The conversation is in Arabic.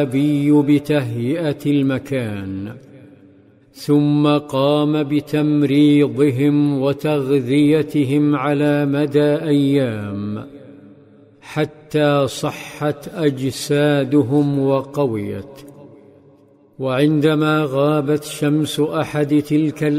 النبي بتهيئة المكان، ثم قام بتمريضهم وتغذيتهم على مدى أيام حتى صحت أجسادهم وقويت. وعندما غابت شمس أحد تلك